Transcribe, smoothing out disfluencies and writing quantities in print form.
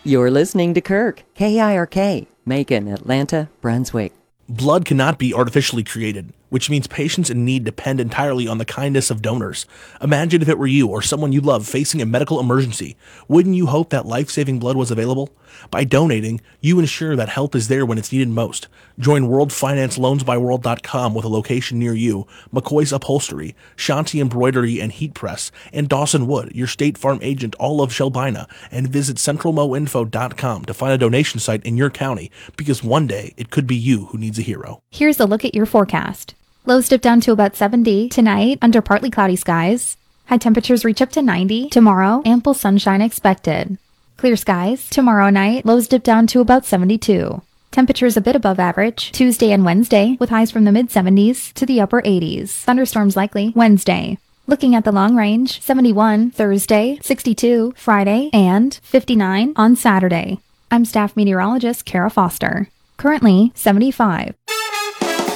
You're listening to Kirk, KIRK, Macon, Atlanta, Brunswick. Blood cannot be artificially created, which means patients in need depend entirely on the kindness of donors. Imagine if it were you or someone you love facing a medical emergency. Wouldn't you hope that life-saving blood was available? By donating, you ensure that help is there when it's needed most. Join World Finance LoansByWorld.com with a location near you, McCoy's Upholstery, Shanti Embroidery and Heat Press, and Dawson Wood, your State Farm agent all of Shelbina, and visit CentralMoInfo.com to find a donation site in your county, because one day it could be you who needs a hero. Here's a look at your forecast. Lows dip down to about 70 tonight under partly cloudy skies. High temperatures reach up to 90 tomorrow, ample sunshine expected. Clear skies tomorrow night, lows dip down to about 72. Temperatures a bit above average Tuesday and Wednesday, with highs from the mid-70s to the upper 80s. Thunderstorms likely Wednesday. Looking at the long range, 71 Thursday, 62 Friday, and 59 on Saturday. I'm staff meteorologist Kara Foster. Currently 75.